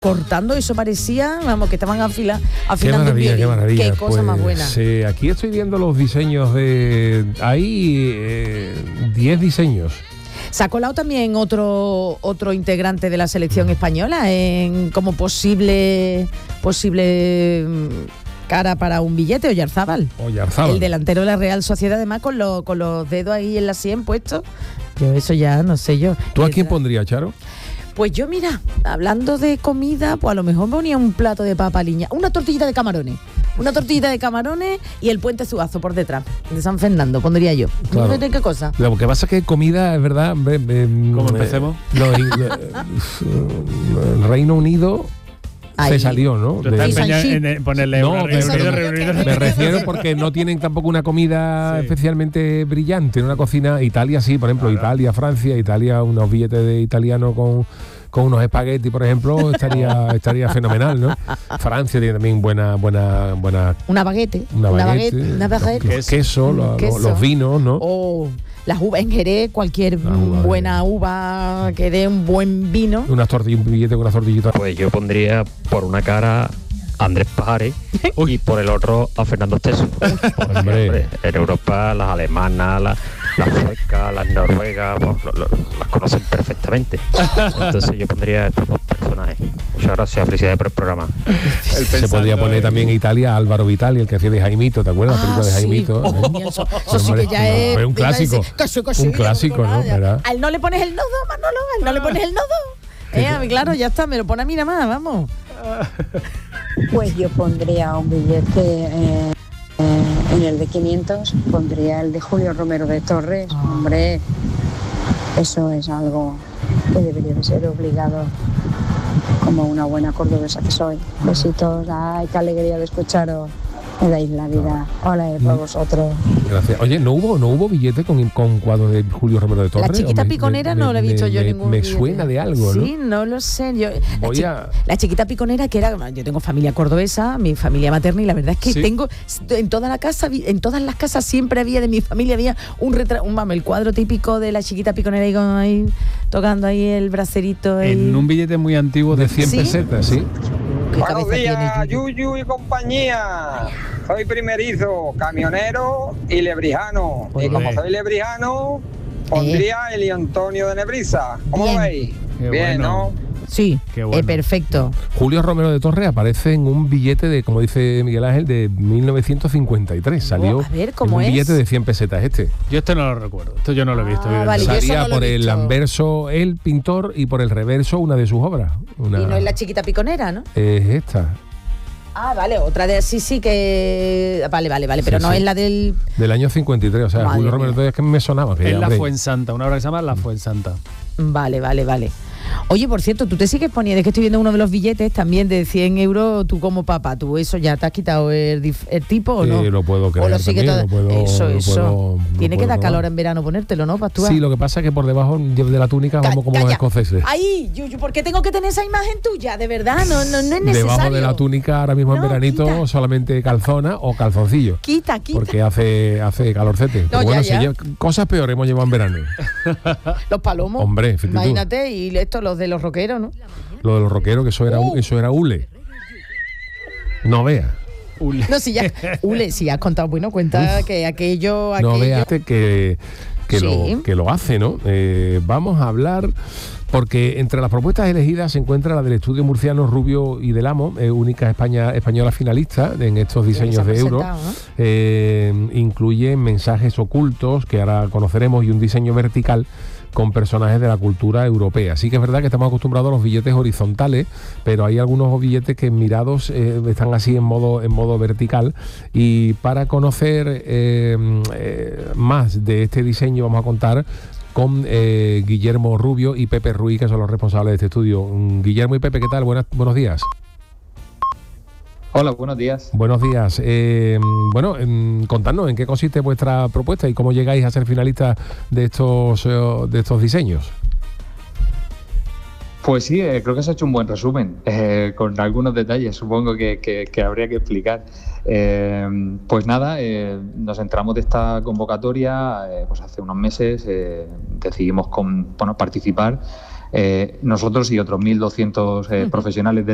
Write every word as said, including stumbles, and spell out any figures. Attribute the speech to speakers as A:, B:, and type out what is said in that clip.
A: cortando, eso parecía, vamos, que estaban afila,
B: Qué
A: afilando
B: maravilla,
A: un
B: qué
A: violín.
B: maravilla.
A: Qué cosa
B: Pues,
A: más buena.
B: eh, aquí estoy viendo los diseños de... Hay diez diseños.
A: Se ha colado también otro otro integrante de la selección española en como posible posible mm, cara para un billete, Oyarzábal.
B: Oyarzábal.
A: El delantero de la Real Sociedad, además con, lo, con los dedos ahí en la sien puestos. Yo eso ya no sé yo.
B: ¿Tú a
A: Esa-
B: quién pondrías, Charo?
A: Pues yo, mira, hablando de comida, pues a lo mejor me ponía un plato de papa liña, una tortillita de camarones, una tortillita de camarones y el puente Zuazo por detrás, de San Fernando, pondría yo.
B: Claro.
A: ¿No sé qué cosa?
B: Lo que pasa es que comida, es verdad... Eh, eh,
C: ¿Cómo
B: eh,
C: empecemos?
B: lo- lo- el Reino Unido
A: Ahí.
B: se salió, ¿no?
C: Tú estás
B: De-
C: empeñado
A: Fish and
C: en, en ponerle
B: No,
C: una
B: pero-
C: reunido,
B: pero-
C: reunido,
B: Me refiero porque no tienen tampoco una comida
C: Sí.
B: especialmente brillante, una cocina. Italia sí, por ejemplo,
C: Claro.
B: Italia, Francia, Italia, unos billetes de italiano con, con unos espaguetis, por ejemplo, estaría estaría fenomenal, ¿no? Francia tiene también buena buena buena
A: Una baguette,
B: una baguette,
A: una baguette.
B: los quesos, los,
A: Queso.
B: los vinos, ¿no?
A: O las uvas en Jerez, cualquier
B: Las uvas,
A: buena uva que dé un buen vino.
B: Unas tortillas, un billete con unas tortillitas.
D: Pues yo pondría por una cara a Andrés Pajares y por el otro a Fernando Esteso. Porque,
B: Hombre.
D: hombre, en Europa las alemanas, las, las suecas, las noruegas, pues, lo- lo- las conocen perfectamente. Entonces yo pondría a estos dos personajes. Muchas gracias, felicidades por el programa.
B: Se podría poner también en Italia a Álvaro Vitali, el que hacía de Jaimito, ¿te acuerdas? La película de
A: Ah, sí.
B: Jaimito.
A: Oh,
B: ¿eh?
A: eso, eso sí que ya
B: Hombre,
A: es.
B: es un clásico.
A: Que sí, que sí,
B: Un clásico, ¿no?
A: ya.
B: ¿Verdad?
A: Al no le pones el nodo, Manolo, al no le pones el nodo. Eh, a mí, claro, ya está, me lo pone a mí nada más, vamos.
E: Pues yo pondría un billete eh, eh, en el de quinientos, pondría el de Julio Romero de Torres. Hombre, eso es algo que debería de ser obligado, como una buena cordobesa que soy. Besitos, ay, qué alegría de escucharos. Me dais la vida. Hola, eh, por vosotros.
B: Gracias. Oye, ¿no hubo no hubo billete con, con cuadro de Julio Romero de Torres?
A: La chiquita
B: ¿O me-
A: piconera
B: me-
A: no la he visto
B: me-
A: yo
B: me-
A: ningún
B: Me
A: billete.
B: suena de algo, ¿no?
A: Sí, no lo sé. Yo, la,
B: Voy
A: chi-
B: a-
A: la chiquita piconera, que era, yo tengo familia cordobesa, mi familia materna, y la verdad es que
C: Sí.
A: tengo en toda la casa, vi- en todas las casas siempre había de mi familia había un retrato, un vamos, el cuadro típico de la chiquita piconera ahí, con, ahí tocando ahí el bracerito ahí.
C: En un billete muy antiguo
B: De
C: de
B: cien
A: ¿Sí?
B: pesetas, sí.
A: ¿Qué
F: Buenos
A: cabeza
F: días,
A: tiene, Yuyu?
F: Yuyu y compañía. Soy primerizo, camionero y lebrijano. Y como
C: Ole.
F: soy lebrijano, pondría Eli Antonio de Nebrisa. ¿Cómo
A: Bien.
F: lo veis?
C: Qué
F: Bien,
C: bueno.
F: ¿no?
A: Sí,
C: Qué bueno.
A: eh, perfecto.
B: Julio Romero de Torres aparece en un billete de, como dice Miguel Ángel, de mil novecientos cincuenta y tres. Salió
A: a ver,
B: en
A: ¿cómo
B: un
A: es?
B: billete de cien pesetas este.
C: Yo este no lo recuerdo. Esto yo no lo he visto.
A: Ah,
C: evidentemente.
A: vale, yo eso
B: Salía
A: no lo he
B: por el
A: visto.
B: anverso el pintor y por el reverso una de sus obras. Una,
A: Y no es la chiquita piconera, ¿no?
B: es esta,
A: Ah, vale, otra de sí, sí que. Vale, vale, vale, pero
B: Sí,
A: no
B: sí.
A: es la del.
B: del año cincuenta y tres. O sea,
A: Madre
B: Julio Romero de
A: mía.
B: Torres, es que me sonaba. que,
C: Es la
B: hombre,
C: Fuensanta, una obra que se llama La Fuensanta.
A: Vale, vale, vale. Oye, por cierto, tú te sigues poniendo, es que estoy viendo uno de los billetes también de cien euros, tú como papá, ¿tú eso ya te has quitado el, dif- el tipo o no?
B: Eh, lo puedo
A: ¿O
B: creer
A: lo sigue
B: también,
A: todo?
B: lo puedo-
A: eso,
B: lo
A: eso.
B: puedo- lo
A: Tiene que
B: puedo
A: dar
B: probar.
A: calor en verano ponértelo, ¿no? Para
B: Sí, lo que pasa es que por debajo de la túnica vamos como los escoceses.
A: Ay, Yuyu, ¿por qué tengo que tener esa imagen tuya? De verdad, no, no, no es necesario.
B: Debajo de la túnica ahora mismo en
A: No,
B: veranito
A: quita.
B: solamente calzona o calzoncillo.
A: Quita, quita.
B: Porque hace, hace calorcete. Pero
A: ya,
B: bueno,
A: ya.
B: se lleva- cosas peores hemos llevado en verano.
A: Los palomos.
B: Hombre, fíjate tú.
A: Imagínate, y esto, los de los rockeros, ¿no?
B: Lo de los rockeros, que eso era,
A: Uh.
B: eso era hule. No vea.
A: No, si ya. Ule, si has contado, bueno, cuenta que aquello.
B: No
A: aquello
B: vea que, que,
A: Sí.
B: lo, que lo hace, ¿no? Eh, vamos a hablar, porque entre las propuestas elegidas se encuentra la del estudio murciano Rubio y Del Amo, eh, única España, española finalista en estos diseños
A: se ha
B: de euro.
A: presentado, ¿no?
B: Eh, incluye mensajes ocultos que ahora conoceremos y un diseño vertical con personajes de la cultura europea. Sí que es verdad que estamos acostumbrados a los billetes horizontales, pero hay algunos billetes que mirados eh, están así en modo, en modo vertical. Y para conocer eh, eh, más de este diseño vamos a contar con eh, Guillermo Rubio y Pepe Ruiz, que son los responsables de este estudio. Mm, Guillermo y Pepe, ¿qué tal? Buenas, buenos días.
G: Hola, buenos días.
B: Buenos días. Eh, bueno, eh, contadnos en qué consiste vuestra propuesta y cómo llegáis a ser finalistas de estos, eh, de estos diseños.
G: Pues sí, eh, creo que se ha hecho un buen resumen, eh, con algunos detalles, supongo que, que- que habría que explicar. Eh, pues nada, eh, nos enteramos de esta convocatoria eh, pues hace unos meses, eh, decidimos con, bueno, participar eh, nosotros y otros mil doscientos eh, profesionales del